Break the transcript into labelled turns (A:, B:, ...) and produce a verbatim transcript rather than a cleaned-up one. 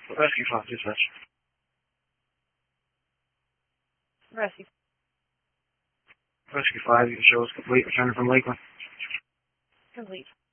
A: Rescue five, dispatch.
B: Rescue.
A: Rescue five, you can show us complete, returning from Lakeland.
B: Complete.